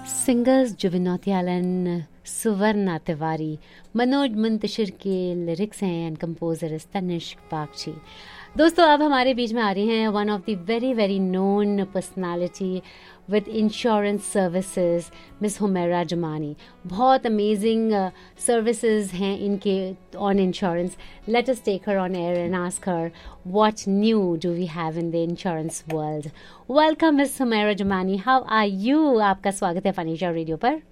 Singers Juvinoti Alan, Suvarna Tiwari, Manoj Muntashir के lyrics हैं and composer is Tanishq Bagchi. दोस्तों अब हमारे बीच में आ रही हैं one of the very very known personality with insurance services miss Humaira जमानी. बहुत अमेजिंग सर्विसेज हैं इनके on insurance. Let us take her on air and ask her what new do we have in the insurance world. Welcome miss Humaira Zamani, how are you? आपका स्वागत है फनीशा radio पर.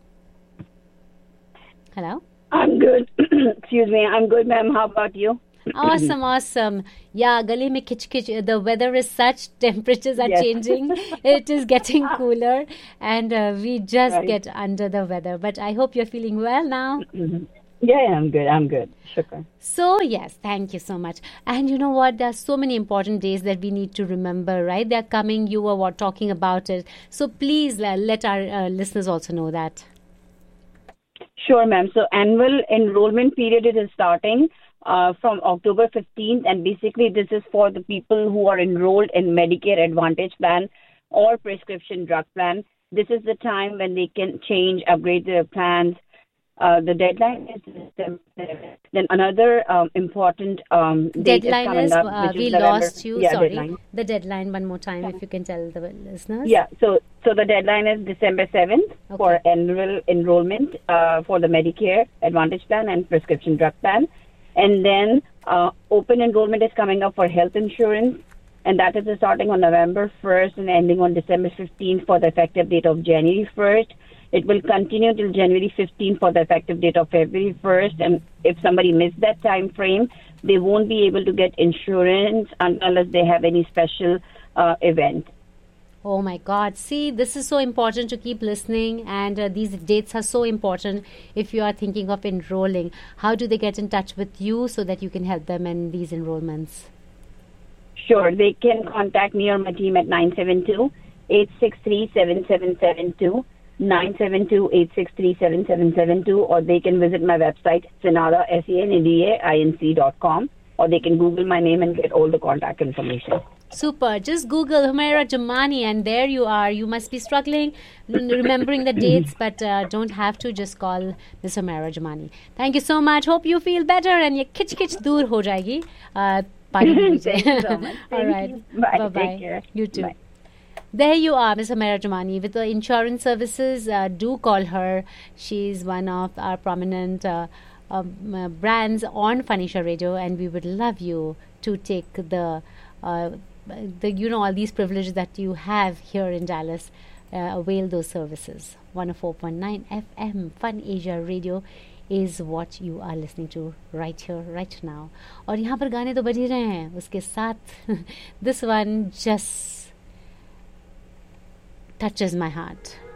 Hello? I'm good. Excuse me. I'm good, ma'am. How about you? Awesome, awesome. Yeah, gully mein khich khich. The weather is such, temperatures are changing. It is getting cooler and we just get under the weather. But I hope you're feeling well now. Yeah, I'm good. I'm good. Shukran. So, yes, thank you so much. And you know what? There are so many important days that we need to remember, right? They're coming. You were talking about it. So, please let our listeners also know that. Sure, ma'am. So annual enrollment period is starting from October 15th, and basically this is for the people who are enrolled in Medicare Advantage plan or prescription drug plan. This is the time when they can change, upgrade their plans. The deadline is December 7th. Then another important date is coming up, which we is November. lost you. Sorry. Deadline. The deadline one more time, if you can tell the listeners. Yeah, so the deadline is December 7th for annual enrollment for the Medicare Advantage plan and prescription drug plan. And then open enrollment is coming up for health insurance, and that is starting on November 1st and ending on December 15th for the effective date of January 1st. It will continue till January 15th for the effective date of February 1st. And if somebody missed that time frame, they won't be able to get insurance unless they have any special event. Oh my God. See, this is so important to keep listening, and these dates are so important if you are thinking of enrolling. How do they get in touch with you so that you can help them in these enrollments? Sure. They can contact me or my team at 972-863-7772. 972-863-7772, or they can visit my website, Senada, SENADAINC.com, or they can Google my name and get all the contact information. Super. Just Google Humaira Jamani and there you are. You must be struggling remembering the dates, but don't have to. Just call Miss Humaira Jamani. Thank you so much. Hope you feel better and ye kich kich dur ho jayegi. Thank you so much. All right. Bye. Bye-bye. Take care. You too. Bye. There you are, Miss Humaira Jamani with the insurance services. Do call her. She's one of our prominent brands on Fanisha Radio, and we would love you to take the all these privileges that you have here in Dallas. Avail those services. 104.9 FM Fun Asia Radio is what you are listening to right here, right now. और यहाँ पर गाने तो बज ही रहे हैं उसके साथ. This one just touches my heart.